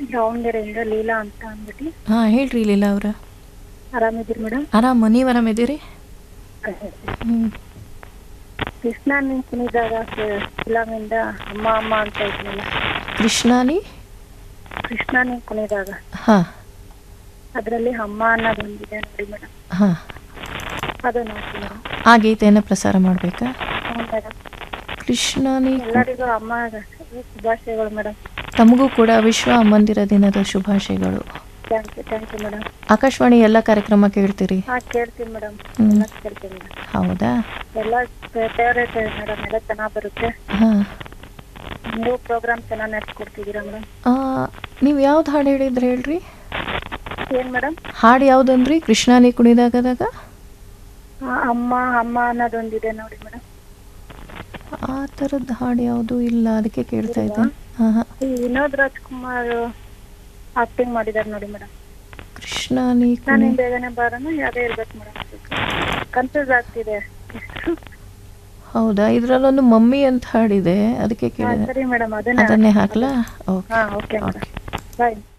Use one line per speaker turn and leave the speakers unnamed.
ದಾವಣಗೆರೆಯಿಂದ ಲೀಲಾ ಅಂತ ಅಂದ್ಬಿಟ್ಟು.
ಹಾಂ ಹೇಳ್ರಿ ಲೀಲಾ ಅವ್ರ.
ಆರಾಮಿದ್ದೀರಿ ಮೇಡಮ್?
ಆರಾಮ, ನೀವು ಆರಾಮಿದ್ದೀರಿ? ಹ್ಞೂ.
ಕೃಷ್ಣ ನೀನ್ ಕುಣಿದಾಗ ಫಿಲಮಿಂದ ಅಮ್ಮ ಅಮ್ಮ ಅಂತ ಇದ್ನಲ್ಲ,
ಕೃಷ್ಣಾನಿ
ಕೃಷ್ಣ ನೀನ್ ಕುಣಿದಾಗ
ಹಾಂ
ಅದರಲ್ಲಿ ಅಮ್ಮ ಅನ್ನೋದು ಒಂದಿದೆ ನೋಡಿ ಮೇಡಮ್,
ಹಾಂ
ಅದು ನೋಡ್ತೀನಿ ಮೇಡಮ್.
ಆ ಗೀತೆಯನ್ನು ಪ್ರಸಾರ ಮಾಡಬೇಕಾ?
ಹ್ಞೂ ಮೇಡಮ್.
ಕೃಷ್ಣಾನಿ
ಎಲ್ಲರಿಗೂ ಅಮ್ಮ ಶುಭಾಶಯಗಳು ಮೇಡಮ್.
ತಮಗೂ ಕೂಡ ವಿಶ್ವ ಅಮ್ಮಂದಿರ ದಿನದ ಶುಭಾಶಯಗಳು.
Thank you madam.
ಆಕಾಶವಾಣಿ ಎಲ್ಲ ಕಾರ್ಯಕ್ರಮ ಕೇಳ್ತೀರಿ?
ಹಾಂ ಕೇಳ್ತೀನಿ ಮೇಡಮ್,
ಹ್ಞೂ.
ಎಲ್ಲ ಕೇಳ್ತೀನಿ ಮೇಡಮ್.
ಹೌದಾ?
ಎಲ್ಲ ಫೇವ್ರೇಟ್ ಮೇಡಮ್, ಎಲ್ಲ ಚೆನ್ನಾಗಿ ಬರುತ್ತೆ.
ಹಾಂ.
ನೀವು ಪ್ರೋಗ್ರಾಮ್ ಚೆನ್ನಾಗಿ ನಡೆಸ್ಕೊಡ್ತಿದ್ದೀರಾ ಮೇಡಮ್.
ನೀವು ಯಾವ್ದು ಹಾಡು ಹೇಳಿದ್ರೆ ಹೇಳ್ರಿ?
ಏನು ಮೇಡಮ್?
ಹಾಡು ಯಾವುದಂದ್ರಿ? ಕೃಷ್ಣಾನಿ ಕುಣಿದಾಗದಾಗ
ಅಮ್ಮ ಅಮ್ಮ ಅನ್ನೋದೊಂದಿದೆ ನೋಡಿ ಮೇಡಮ್.
ಆ ಥರದ್ದು ಹಾಡು ಯಾವುದೂ ಇಲ್ಲ, ಅದಕ್ಕೆ ಕೇಳ್ತಾ ಇದ್ದೆ. ಹಾಂ ಹಾಂ.
ಈ ವಿನೋದ್ ರಾಜ್ಕುಮಾರ್ ಆಕ್ಟಿಂಗ್ ಮಾಡಿದ್ದಾರೆ ನೋಡಿ ಮೇಡಮ್.
ಕೃಷ್ಣಾನಿ
ನಾನು ಬೇಗನೆ ಬಾರನ ಯಾವ್ದೇ ಇರ್ಬೇಕು ಮೇಡಮ್, ಕನ್ಫ್ಯೂಸ್ ಆಗ್ತಿದೆ.
ಹೌದಾ? ಇದರಲ್ಲೊಂದು ಮಮ್ಮಿ ಅಂತ ಹಾಡಿದೆ, ಅದಕ್ಕೆ
ಹಾಂ
ಕೇಳಿದೆ.
ಸರಿ ಮೇಡಮ್, ಅದನ್ನೇ
ಅದನ್ನೇ ಹಾಕ್ಲಾ? ಓಕೆ
ಹಾಂ ಓಕೆ ಮೇಡಮ್, ಬಾಯ್.